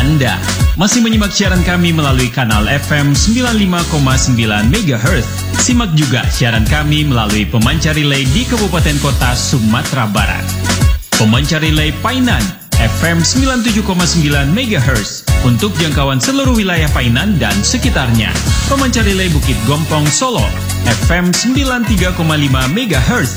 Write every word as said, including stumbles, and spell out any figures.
Anda masih menyimak siaran kami melalui kanal F M sembilan puluh lima koma sembilan megahertz. Simak juga siaran kami melalui pemancar relay di Kabupaten Kota Sumatera Barat. Pemancar relay Painan F M sembilan puluh tujuh koma sembilan megahertz untuk jangkauan seluruh wilayah Painan dan sekitarnya. Pemancar relay Bukit Gompong Solo F M sembilan puluh tiga koma lima megahertz